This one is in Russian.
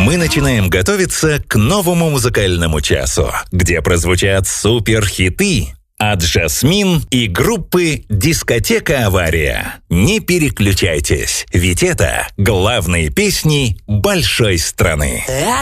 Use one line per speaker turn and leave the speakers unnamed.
Мы начинаем готовиться к новому музыкальному часу, где прозвучат суперхиты от «Жасмин» и группы «Дискотека Авария». Не переключайтесь, ведь это главные песни большой страны.